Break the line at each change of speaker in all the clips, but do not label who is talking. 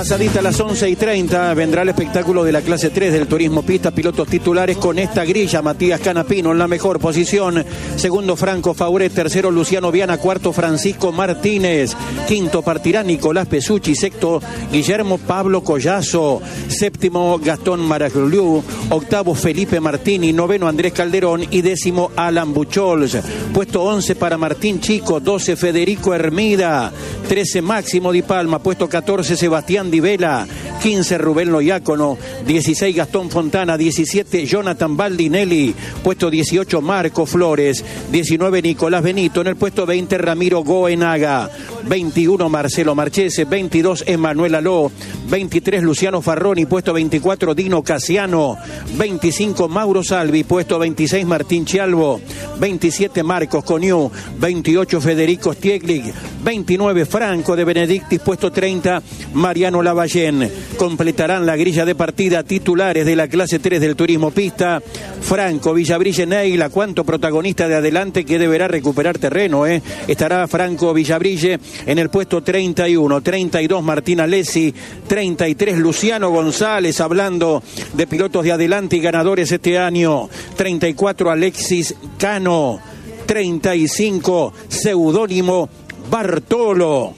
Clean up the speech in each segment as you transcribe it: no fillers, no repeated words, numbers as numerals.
Pasadita a las 11:30 vendrá el espectáculo de la clase 3 del turismo pista, pilotos titulares con esta grilla: Matías Canapino en la mejor posición, segundo Franco Fauret, tercero Luciano Viana, cuarto Francisco Martínez, quinto partirá Nicolás Pesucci, sexto Guillermo Pablo Collazo, séptimo Gastón Maragliu, octavo Felipe Martini, noveno Andrés Calderón y décimo Alan Buchholz. Puesto 11 para Martín Chico, 12 Federico Hermida, 13 Máximo Di Palma, puesto 14 Sebastián Di Vela, 15 Rubén Loiácono, 16 Gastón Fontana, 17 Jonathan Baldinelli, puesto 18 Marco Flores, 19 Nicolás Benito, en el puesto 20 Ramiro Goenaga, 21 Marcelo Marchese, 22 Emanuel Aló, 23 Luciano Farroni, puesto 24 Dino Casiano, 25 Mauro Salvi, puesto 26 Martín Chialvo, 27 Marcos Coniú, 28 Federico Stieglich, 29 Franco de Benedictis, puesto 30 Mariano Lavallén. Completarán la grilla de partida titulares de la clase 3 del turismo pista: Franco Villabrille Neila, cuanto protagonista de adelante que deberá recuperar terreno, estará Franco Villabrille en el puesto 31, 32 Martín Alessi, 33 Luciano González, hablando de pilotos de adelante y ganadores este año, 34 Alexis Cano, 35 Seudónimo Bartolo,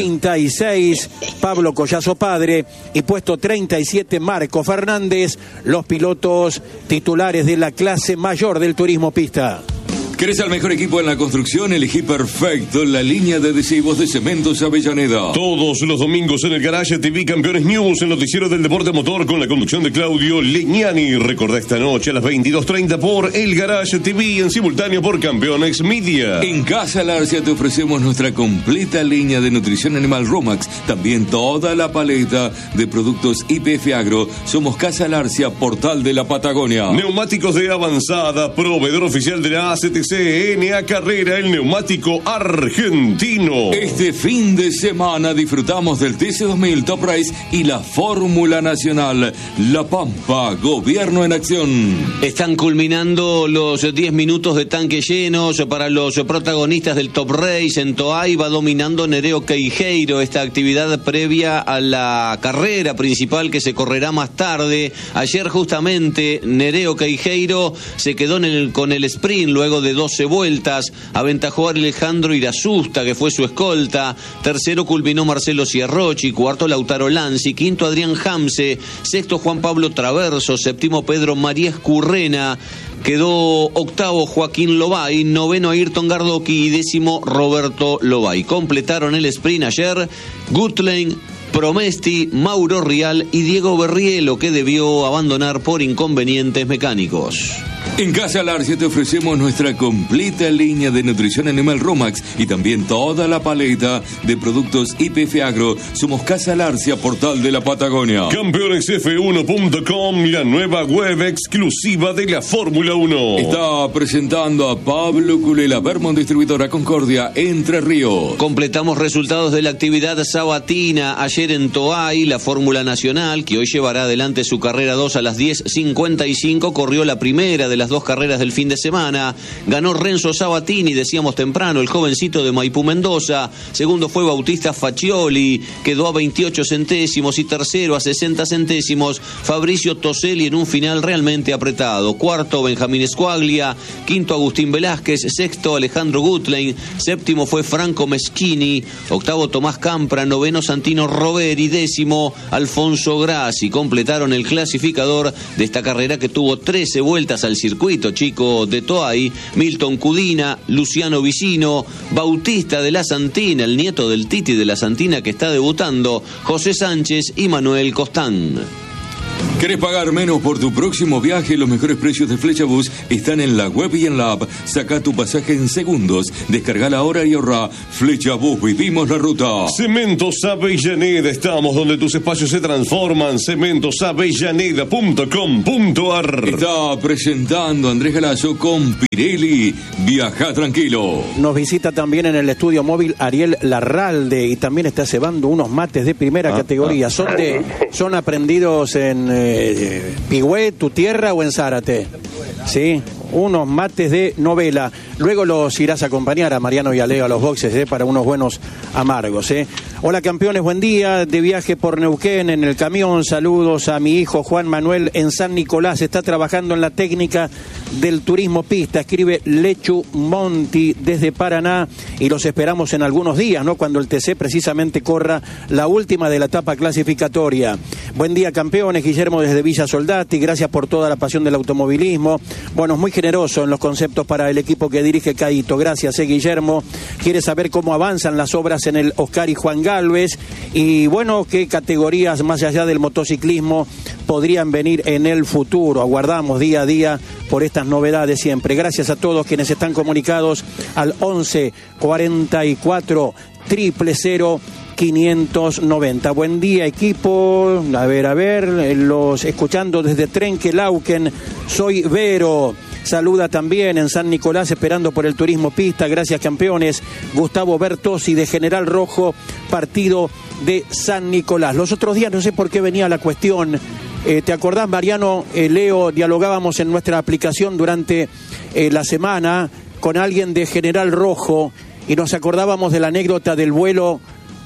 36 Pablo Collazo Padre y puesto 37 Marco Fernández, los pilotos titulares de la clase mayor del turismo pista.
¿Querés al mejor equipo en la construcción? Elegí perfecto la línea de adhesivos de Cementos Avellaneda.
Todos los domingos en el Garage TV Campeones News, el noticiero del deporte motor con la conducción de Claudio Legnani. Recordá esta noche a las 22:30 por el Garage TV, en simultáneo por Campeones Media.
En Casa Larcia te ofrecemos nuestra completa línea de nutrición animal Romax, también toda la paleta de productos YPF Agro. Somos Casa Larcia, portal de la Patagonia.
Neumáticos de avanzada, proveedor oficial de la ACTC NA Carrera, el neumático argentino.
Este fin de semana disfrutamos del TC2000 Top Race y la Fórmula Nacional. La Pampa, gobierno en acción.
Están culminando los 10 minutos de tanque llenos para los protagonistas del Top Race. En Toay va dominando Nereo Queijeiro, esta actividad previa a la carrera principal que se correrá más tarde. Ayer justamente Nereo Queijeiro se quedó con el sprint luego de 12 vueltas, aventajó a Alejandro Irasusta, que fue su escolta. Tercero culminó Marcelo Ciarrochi, cuarto Lautaro Lanzi, quinto Adrián Hamse, sexto Juan Pablo Traverso, séptimo Pedro María Escurrena, quedó octavo Joaquín Lobay, noveno Ayrton Gardoqui y décimo Roberto Lobay. Completaron el sprint ayer Gutlein, Promesti, Mauro Rial y Diego Berrielo, que debió abandonar por inconvenientes mecánicos.
En Casa Larcia te ofrecemos nuestra completa línea de nutrición animal Romax y también toda la paleta de productos YPF Agro. Somos Casa Larcia, portal de la Patagonia.
Campeonesf1.com, la nueva web exclusiva de la Fórmula 1.
Está presentando a Pablo Culela, Vermont Distribuidora Concordia, Entre Ríos.
Completamos resultados de la actividad sabatina. Ayer en Toay, la Fórmula Nacional, que hoy llevará adelante su carrera 2 a las 10:55, corrió la primera de las dos carreras del fin de semana. Ganó Renzo Sabatini, decíamos temprano, el jovencito de Maipú, Mendoza. Segundo fue Bautista Faccioli, quedó a 28 centésimos. Y tercero a 60 centésimos Fabricio Toselli, en un final realmente apretado. Cuarto Benjamín Squaglia, quinto Agustín Velázquez, sexto Alejandro Gutlein, séptimo fue Franco Meschini, octavo Tomás Campra, noveno Santino Roveri, décimo Alfonso Grassi. Completaron el clasificador de esta carrera que tuvo 13 vueltas al circuito chico de Toay: Milton Cudina, Luciano Vicino, Bautista de la Santina, el nieto del Titi de la Santina que está debutando, José Sánchez y Manuel Costán.
¿Querés pagar menos por tu próximo viaje? Los mejores precios de Flechabús están en la web y en la app. Saca tu pasaje en segundos. Descargala ahora y ahorra. Flechabús, vivimos la ruta.
Cementos Avellaneda, estamos donde tus espacios se transforman. cementosavellaneda.com.ar.
Está presentando Andrés Galazo con Pirelli. Viaja tranquilo.
Nos visita también en el estudio móvil Ariel Larralde y también está cebando unos mates de primera categoría. Son aprendidos en Pigüé, Tu Tierra o en Zárate. Sí, unos mates de novela. Luego los irás a acompañar a Mariano y a Leo a los boxes para unos buenos amargos. Hola campeones, buen día, de viaje por Neuquén en el camión, saludos a mi hijo Juan Manuel en San Nicolás, está trabajando en la técnica del turismo pista, escribe Lechu Monti desde Paraná y los esperamos en algunos días, ¿no? Cuando el TC precisamente corra la última de la etapa clasificatoria. Buen día campeones, Guillermo desde Villa Soldati, gracias por toda la pasión del automovilismo, bueno, es muy generoso en los conceptos para el equipo que dirige Caíto, gracias Guillermo, quiere saber cómo avanzan las obras en el Oscar y Juan Galvez y bueno, qué categorías más allá del motociclismo podrían venir en el futuro. Aguardamos día a día por estas novedades siempre. Gracias a todos quienes están comunicados al 11 44 000 590. Buen día equipo, a ver, los escuchando desde Trenquelauquen, soy Vero. Saluda también en San Nicolás esperando por el turismo pista, gracias campeones, Gustavo Bertossi de General Rojo, partido de San Nicolás. Los otros días no sé por qué venía la cuestión, ¿te acordás Mariano, Leo, dialogábamos en nuestra aplicación durante la semana con alguien de General Rojo y nos acordábamos de la anécdota del vuelo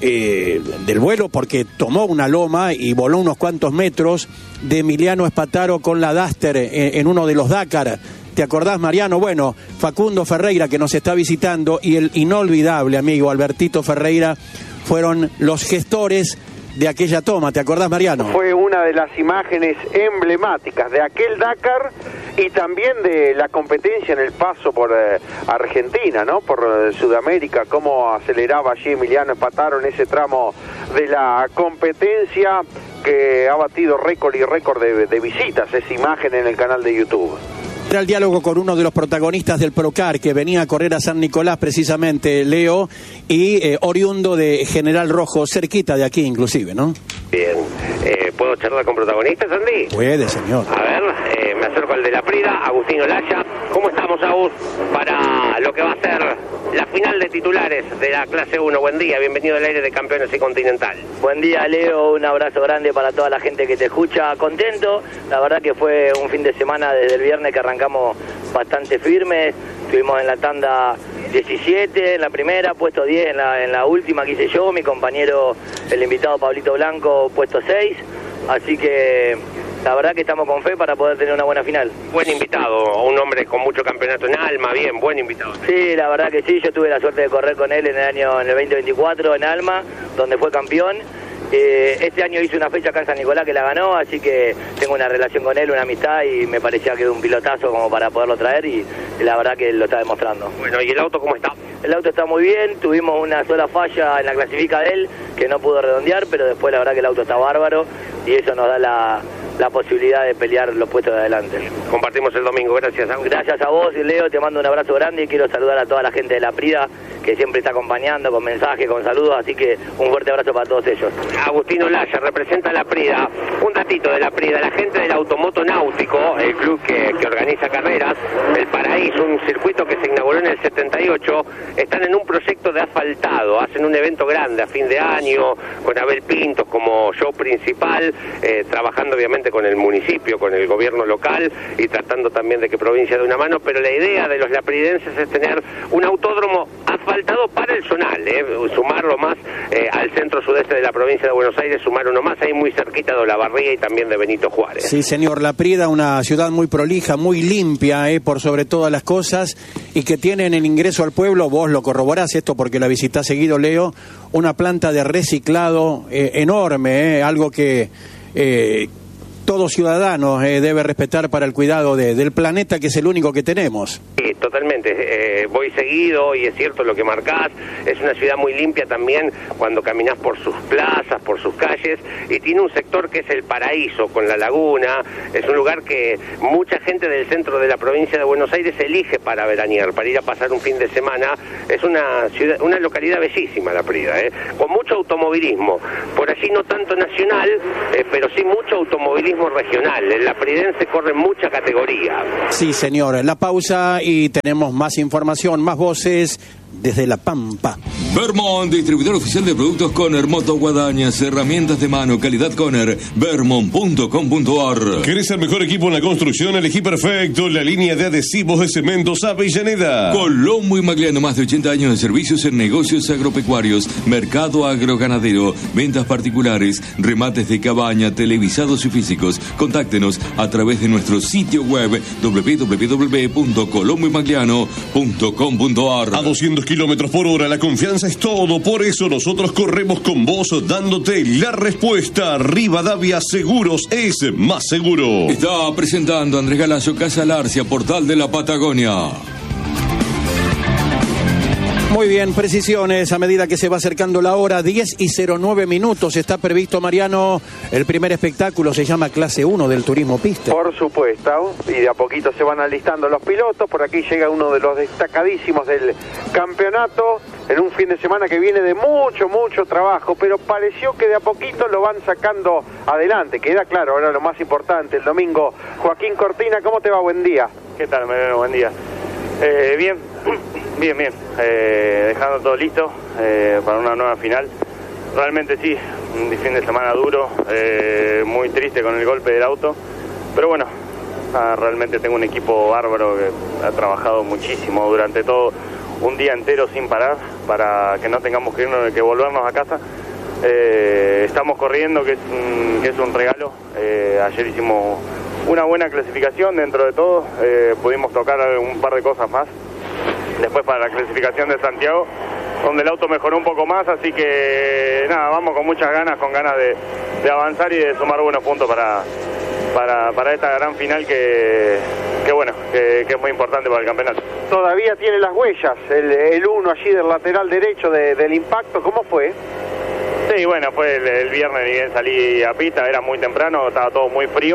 porque tomó una loma y voló unos cuantos metros de Emiliano Espataro con la Duster en uno de los Dakar. ¿Te acordás, Mariano? Bueno, Facundo Ferreira, que nos está visitando, y el inolvidable amigo Albertito Ferreira fueron los gestores de aquella toma. ¿Te acordás, Mariano?
Fue una de las imágenes emblemáticas de aquel Dakar y también de la competencia en el paso por Argentina, ¿no? Por Sudamérica, cómo aceleraba allí Emiliano Espataro en ese tramo de la competencia que ha batido récord y récord de visitas, esa imagen en el canal de YouTube.
Era el diálogo con uno de los protagonistas del Procar que venía a correr a San Nicolás precisamente, Leo, y oriundo de General Rojo, cerquita de aquí inclusive, ¿no?
Bien, ¿puedo charlar con protagonistas, Andy?
Puede, señor.
A ver, me acerco al de la Prida, Agustín Olaya. ¿Cómo estamos, Agus, para lo que va a ser la final de titulares de la clase 1? Buen día, bienvenido al aire de Campeones y Continental.
Buen día, Leo, un abrazo grande para toda la gente que te escucha. Contento, la verdad que fue un fin de semana desde el viernes que arrancamos bastante firmes. Estuvimos en la tanda 17 en la primera, puesto 10 en la última que hice yo, mi compañero, el invitado Pablito Blanco, puesto 6, así que la verdad que estamos con fe para poder tener una buena final.
Buen invitado, un hombre con mucho campeonato en Alma, bien, buen invitado.
Sí, la verdad que sí, yo tuve la suerte de correr con él en el 2024 en Alma, donde fue campeón. Este año hice una fecha acá en San Nicolás que la ganó, así que tengo una relación con él, una amistad, y me parecía que era un pilotazo como para poderlo traer, y la verdad que lo está demostrando.
Bueno, ¿y el auto cómo está?
El auto está muy bien, tuvimos una sola falla en la clasifica de él, que no pudo redondear, pero después la verdad que el auto está bárbaro, y eso nos da la posibilidad de pelear los puestos de adelante.
Compartimos el domingo, gracias.
Gracias a vos, Leo, te mando un abrazo grande y quiero saludar a toda la gente de la Prida que siempre está acompañando con mensajes, con saludos, así que un fuerte abrazo para todos ellos.
Agustín Olaya representa la Prida. Un datito de la Prida, la gente del Automoto Náutico, el club que organiza carreras, el Paraíso, un circuito que se inauguró en el 78, están en un proyecto de asfaltado, hacen un evento grande a fin de año, con Abel Pintos como show principal, trabajando obviamente con el municipio, con el gobierno local y tratando también de que provincia dé una mano, pero la idea de los lapridenses es tener un autódromo asfaltado para el zonal, sumarlo más al centro sudeste de la provincia de Buenos Aires, sumar uno más ahí muy cerquita de Olavarría y también de Benito Juárez.
Sí, señor, La Prida, una ciudad muy prolija, muy limpia, por sobre todas las cosas, y que tiene en el ingreso al pueblo, vos lo corroborás esto porque la visitás seguido, Leo, una planta de reciclado enorme, algo que todo ciudadano debe respetar para el cuidado del planeta, que es el único que tenemos.
Sí, totalmente. Voy seguido y es cierto lo que marcás. Es una ciudad muy limpia también cuando caminás por sus plazas, por sus calles, y tiene un sector que es el Paraíso, con la laguna. Es un lugar que mucha gente del centro de la provincia de Buenos Aires elige para veranear, para ir a pasar un fin de semana. Es una ciudad, una localidad bellísima, La Prida, con mucho automovilismo. Por allí no tanto nacional, pero sí mucho automovilismo regional. En la Pridense corre mucha categoría.
Sí, señor. La pausa y tenemos más información, más voces desde La Pampa.
Vermont, distribuidor oficial de productos Conner, Moto Guadañas, herramientas de mano, calidad Conner, vermont.com.ar.
¿Querés el mejor equipo en la construcción? Elegí perfecto la línea de adhesivos de Cementos Avellaneda.
Colombo y Magliano, más de 80 años de servicios en negocios agropecuarios, mercado agroganadero, ventas particulares, remates de cabaña, televisados y físicos. Contáctenos a través de nuestro sitio web www.colomboymagliano.com.ar.
A 200 kilómetros por hora, la confianza es todo, por eso nosotros corremos con vos dándote la respuesta. Rivadavia Seguros es más seguro.
Está presentando Andrés Galazo, Casa Larcia, Portal de la Patagonia.
Muy bien, precisiones a medida que se va acercando la hora, 10:09. Está previsto, Mariano, el primer espectáculo, se llama Clase 1 del Turismo Pista.
Por supuesto, y de a poquito se van alistando los pilotos. Por aquí llega uno de los destacadísimos del campeonato, en un fin de semana que viene de mucho trabajo, pero pareció que de a poquito lo van sacando adelante. Queda claro, ahora lo más importante, el domingo. Joaquín Cortina, ¿cómo te va? Buen día.
¿Qué tal, Mariano? Buen día. Bien. Dejando todo listo para una nueva final. Realmente sí, un fin de semana duro, muy triste con el golpe del auto, pero bueno, realmente tengo un equipo bárbaro que ha trabajado muchísimo durante todo un día entero sin parar para que no tengamos que volvernos a casa. Estamos corriendo, que es un regalo. Ayer hicimos una buena clasificación dentro de todo, pudimos tocar un par de cosas más. Después para la clasificación de Santiago, donde el auto mejoró un poco más, así que nada, vamos con muchas ganas, de avanzar y de sumar buenos puntos para esta gran final que es muy importante para el campeonato.
Todavía tiene las huellas, el uno allí del lateral derecho del impacto, ¿cómo fue?
Sí, bueno, fue el viernes, ni bien salí a pista, era muy temprano, estaba todo muy frío.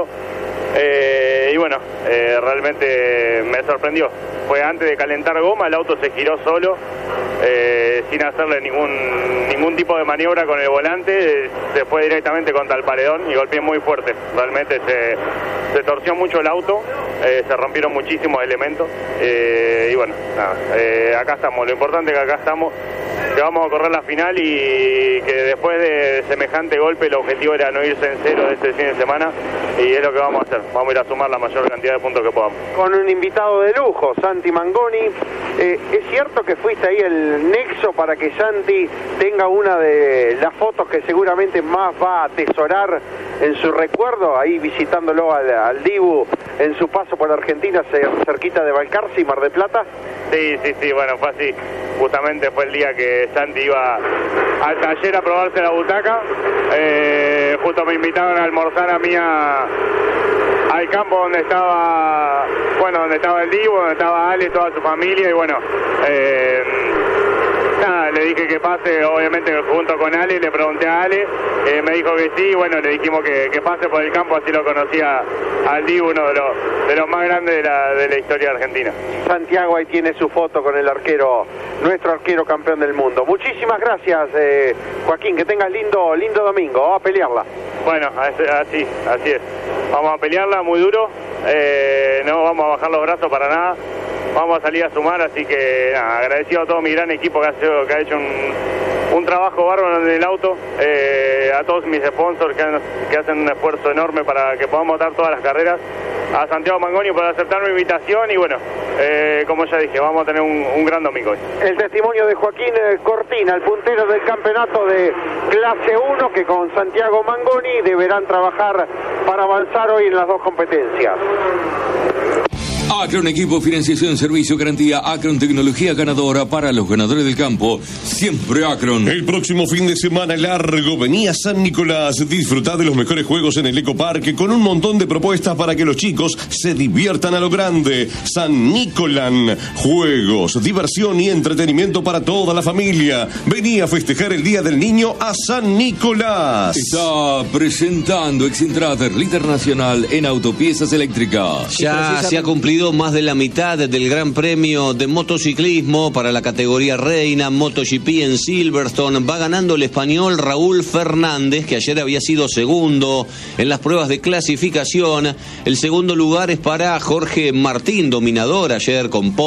Y bueno, realmente me sorprendió. Fue antes de calentar goma, el auto se giró solo, sin hacerle ningún tipo de maniobra con el volante, se fue directamente contra el paredón y golpeé muy fuerte. Realmente se torció mucho el auto, se rompieron muchísimos elementos, y bueno, nada, acá estamos. Lo importante es que acá estamos, que vamos a correr la final y que después de semejante golpe el objetivo era no irse en cero de este fin de semana, y es lo que vamos a hacer. Vamos a ir a sumar la mayor cantidad de puntos que podamos.
Con un invitado de lujo, Santi Mangoni. ¿Es cierto que fuiste ahí el nexo para que Santi tenga una de las fotos que seguramente más va a atesorar en su recuerdo, ahí visitándolo al Dibu en su paso por Argentina, cerquita de Balcarce y Mar del Plata?
Sí, bueno, fue así. Justamente fue el día que Santi iba al taller a probarse la butaca. Justo me invitaron a almorzar a mí al campo donde estaba el Dibu, donde estaba Ale, toda su familia, y bueno, nada, le dije que pase, obviamente junto con Ale, le pregunté a Ale, me dijo que sí, bueno, le dijimos que pase por el campo, así lo conocía al Dibu, uno de los más grandes de la historia de Argentina.
Santiago ahí tiene su foto con el arquero, nuestro arquero campeón del mundo. Muchísimas gracias, Joaquín, que tengas lindo domingo, vamos a pelearla.
Bueno, así es, vamos a pelearla muy duro, no vamos a bajar los brazos para nada, vamos a salir a sumar, así que nada, agradecido a todo mi gran equipo que ha hecho un trabajo bárbaro en el auto, a todos mis sponsors que hacen un esfuerzo enorme para que podamos dar todas las carreras, a Santiago Mangoni por aceptar mi invitación, y bueno, como ya dije, vamos a tener un gran domingo hoy.
El testimonio de Joaquín Cortina, el puntero del campeonato de Clase 1, que con Santiago Mangoni deberán trabajar para avanzar hoy en las dos competencias.
Acron Equipo, financiación, servicio, garantía. Acron, tecnología ganadora para los ganadores del campo. Siempre Acron.
El próximo fin de semana largo, vení a San Nicolás. Disfrutá de los mejores juegos en el Ecoparque con un montón de propuestas para que los chicos se diviertan a lo grande. San Nicolán. Juegos, diversión y entretenimiento para toda la familia. Vení a festejar el Día del Niño a San Nicolás.
Está presentando Excentrater, líder nacional en autopiezas eléctricas.
Ya se ha cumplido más de la mitad del Gran Premio de motociclismo para la categoría reina MotoGP en Silverstone. Va ganando el español Raúl Fernández, que ayer había sido segundo en las pruebas de clasificación. El segundo lugar es para Jorge Martín, dominador ayer con pole.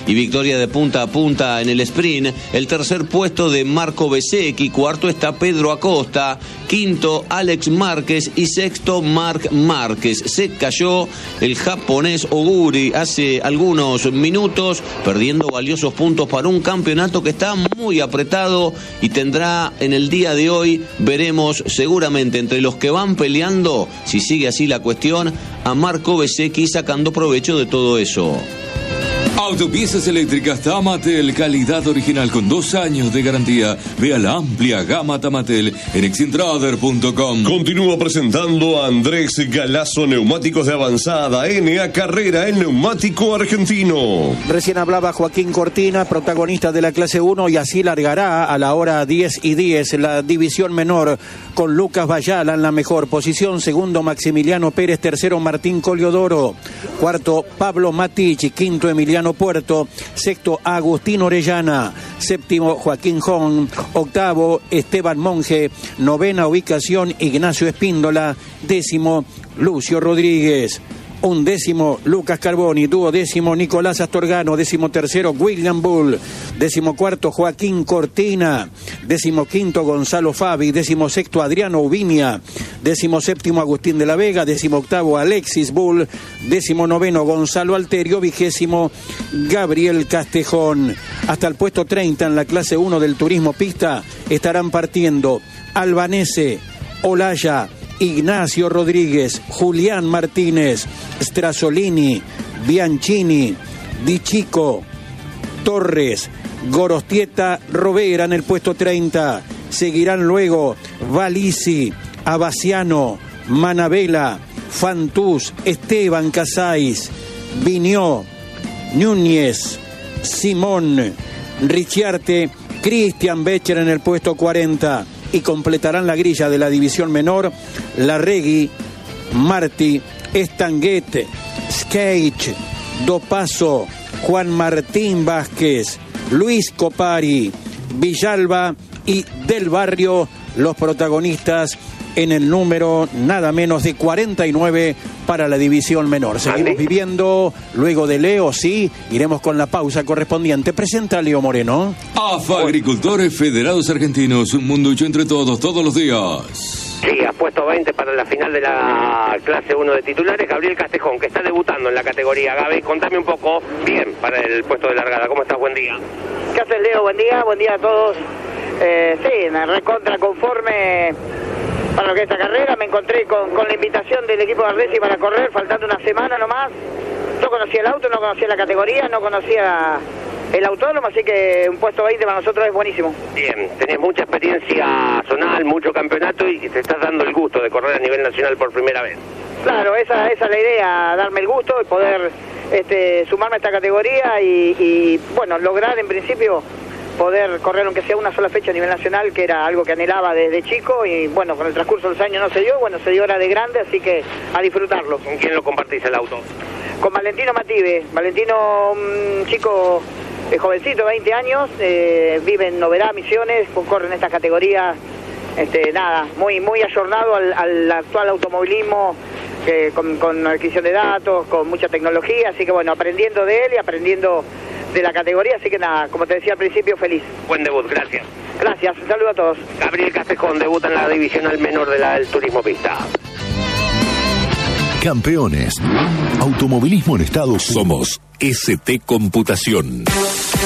y victoria de punta a punta en el sprint. El tercer puesto de Marco Bezzecchi, cuarto está Pedro Acosta, quinto Alex Márquez y sexto Marc Márquez. Se cayó el japonés Oguri hace algunos minutos, perdiendo valiosos puntos para un campeonato que está muy apretado y tendrá en el día de hoy, veremos seguramente entre los que van peleando, si sigue así la cuestión, a Marco Bezzecchi sacando provecho de todo eso.
Autopiezas eléctricas Tamatel, calidad original con 2 años de garantía. Vea la amplia gama Tamatel en excentrader.com.
Continúa presentando a Andrés Galazo, Neumáticos de Avanzada, NA Carrera, el neumático argentino.
Recién hablaba Joaquín Cortina, protagonista de la clase 1, y así largará a la hora 10:10 la división menor, con Lucas Bayala en la mejor posición, segundo Maximiliano Pérez, tercero Martín Coliodoro, cuarto Pablo Matich, quinto Emiliano Puerto, sexto Agustín Orellana, séptimo Joaquín Jón, octavo Esteban Monge, novena ubicación Ignacio Espíndola, décimo Lucio Rodríguez, undécimo Lucas Carboni, duodécimo Nicolás Astorgano, décimo tercero William Bull, décimo cuarto Joaquín Cortina, décimo quinto Gonzalo Fabi, décimo sexto Adriano Ubiña, décimo séptimo Agustín de la Vega, décimo octavo Alexis Bull, décimo noveno Gonzalo Alterio, vigésimo Gabriel Castejón. Hasta el puesto 30 en la clase 1 del turismo pista estarán partiendo Albanese, Olaya, Ignacio Rodríguez, Julián Martínez, Strasolini, Bianchini, Di Chico, Torres, Gorostieta, Rovera en el puesto 30. Seguirán luego Valisi, Abaciano, Manabela, Fantús, Esteban Casais, Viñó, Núñez, Simón, Ricciarte, Cristian Becher en el puesto 40. Y completarán la grilla de la división menor Larregui, Martí, Estanguete, Skate, Dopaso, Juan Martín Vázquez, Luis Copari, Villalba y Del Barrio, los protagonistas en el número nada menos de 49 para la división menor. Seguimos viviendo, luego de Leo, sí, iremos con la pausa correspondiente. Presenta Leo Moreno.
AFA Agricultores Federados Argentinos, un mundo hecho entre todos, todos los días.
Sí, ha puesto 20 para la final de la clase 1 de titulares, Gabriel Castejón, que está debutando en la categoría. Gaby, contame un poco, bien, para el puesto de largada. ¿Cómo estás? Buen día.
¿Qué haces, Leo? Buen día a todos. Sí, me recontra conforme para lo que es esta carrera. Me encontré con la invitación del equipo de Ardesi para correr, faltando una semana nomás. No conocía el auto, no conocía la categoría, no conocía el autódromo, así que un puesto 20 para nosotros es buenísimo.
Bien, tenés mucha experiencia zonal, mucho campeonato y te estás dando el gusto de correr a nivel nacional por primera vez.
Claro, esa es la idea, darme el gusto y poder sumarme a esta categoría y bueno, lograr en principio poder correr aunque sea una sola fecha a nivel nacional, que era algo que anhelaba desde chico, y bueno, con el transcurso de los años no se dio, bueno, se dio ahora de grande, así que a disfrutarlo.
¿Con quién lo compartís el auto?
Con Valentino Mative. Valentino, un chico jovencito, 20 años, vive en Novedad, Misiones, corre en esta categoría, nada, muy ayornado al actual automovilismo, con adquisición de datos, con mucha tecnología, así que bueno, aprendiendo de él y aprendiendo de la categoría, así que nada, como te decía al principio, feliz.
Buen debut, gracias.
Gracias, un saludo a todos.
Gabriel Castejón debuta en la divisional menor del turismo pista.
Campeones. Automovilismo en Estados Unidos. Somos ST Computación.